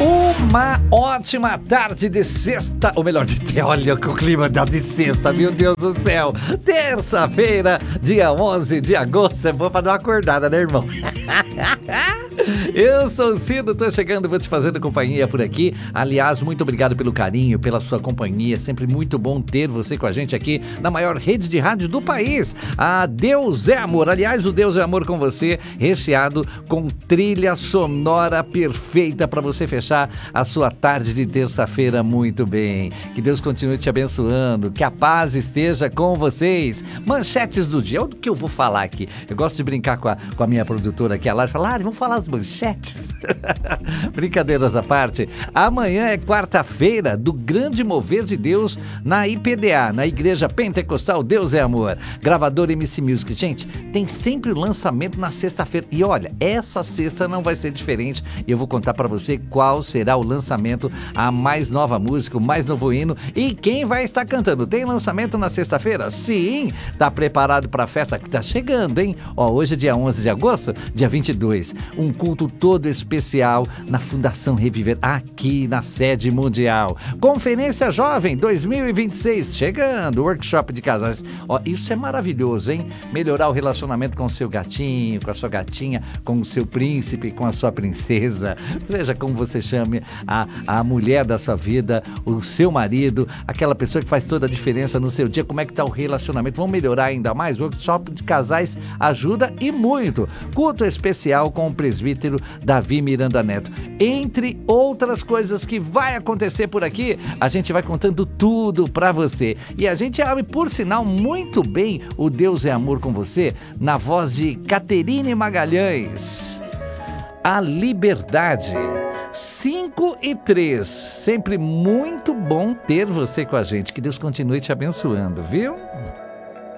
Uma ótima tarde de sexta, ou melhor, olha que o clima dá de sexta, meu Deus do céu. Terça-feira, dia 11 de agosto, é bom pra dar uma acordada, né, irmão? Eu sou o Cido, tô chegando, vou te fazendo companhia por aqui. Aliás, muito obrigado pelo carinho, pela sua companhia. Sempre muito bom ter você com a gente aqui na maior rede de rádio do país, a Deus é Amor. Aliás, o Deus é Amor com você, recheado com trilha sonora perfeita para você fechar a sua tarde de terça-feira muito bem. Que Deus continue te abençoando, que a paz esteja com vocês. Manchetes do dia, é o que eu vou falar aqui. Eu gosto de brincar com a minha produtora aqui, a Lari, falar, vamos falar as manchetes. Brincadeiras à parte, amanhã é quarta-feira do grande mover de Deus na IPDA, na Igreja Pentecostal Deus é Amor. Gravador MC Music. Gente, tem sempre o lançamento na sexta-feira. E olha, essa sexta não vai ser diferente. E eu vou contar pra você qual será o lançamento, a mais nova música, o mais novo hino e quem vai estar cantando. Tem lançamento na sexta-feira? Sim! Tá preparado pra festa que tá chegando, hein? Ó, hoje é dia 11 de agosto, dia 22. Um culto todo especial na Fundação Reviver, aqui na sede mundial. Conferência Jovem 2026, chegando. Workshop de casais. Ó, isso é maravilhoso, hein? Melhorar o relacionamento com o seu gatinho, com a sua gatinha, com o seu príncipe, com a sua princesa. Seja como você chame a mulher da sua vida, o seu marido, aquela pessoa que faz toda a diferença no seu dia. Como é que tá o relacionamento? Vamos melhorar ainda mais? Workshop de casais ajuda e muito. Culto especial com o presbítero Davi Miranda Neto. Entre outras coisas que vai acontecer por aqui, a gente vai contando tudo pra você. E a gente abre, por sinal, muito bem o Deus é Amor com você, na voz de Caterine Magalhães. A Liberdade. 5:03. Sempre muito bom ter você com a gente. Que Deus continue te abençoando, viu?